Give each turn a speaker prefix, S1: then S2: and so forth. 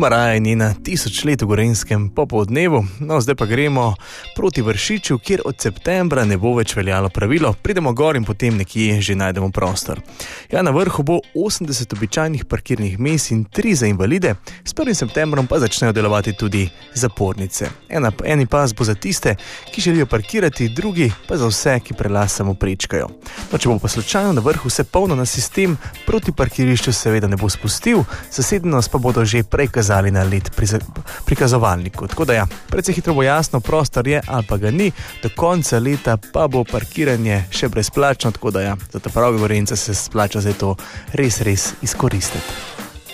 S1: Maraja je njena 1000 let v Gorenjskem popoldnevu, no zdaj pa gremo proti Vršiču, kjer od septembra ne bo več veljalo pravilo, pridemo gor in potem nekje že najdemo prostor. Ja, na vrhu bo 80 običajnih parkirnih mest in 3 za invalide, s 1. septembrom pa začnejo delovati tudi zapornice. Eni pas bo za tiste, ki želijo parkirati, drugi pa za vse, ki prelaz samo prečkajo. No, če bo pa slučajno na vrhu vse polno, na sistem proti parkirišču seveda ne bo spustil, zasedenost pa bodo že prekazali na LED prikazovalniku. Tako da ja, precej hitro bo jasno, prostor je ali pa ga ni, do konca leta pa bo parkiranje še brezplačno, tako da ja, za ta pravi Gorenjca se splača zdaj to res izkoristiti.